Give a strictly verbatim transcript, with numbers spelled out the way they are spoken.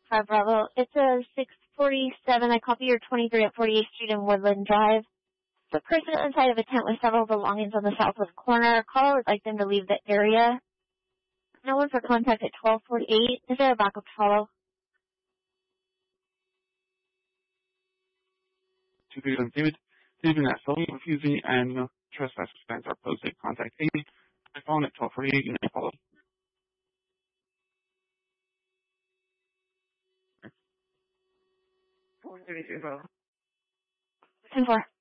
five Bravo. It's a six forty-seven. I copy your twenty-three at forty-eighth Street in Woodland Drive. The person inside of a tent with several belongings on the southwest corner. Caller would like them to leave the area. No one for contact at twelve forty-eight. Is there a backup follow? To be on David, David at phone refusing and no trespass expense are posted. Contact Amy. My phone at twelve forty-eight. You may follow. four thirty-three, bro. ten four.